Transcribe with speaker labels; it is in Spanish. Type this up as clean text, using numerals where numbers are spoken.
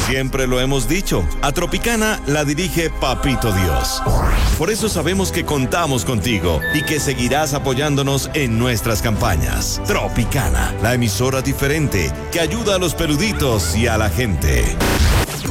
Speaker 1: Siempre lo hemos dicho, a Tropicana la dirige Papito Dios. Por eso sabemos que contamos contigo y que seguirás apoyándonos en nuestras campañas. Tropicana, la emisora diferente que ayuda a los peluditos y a la gente.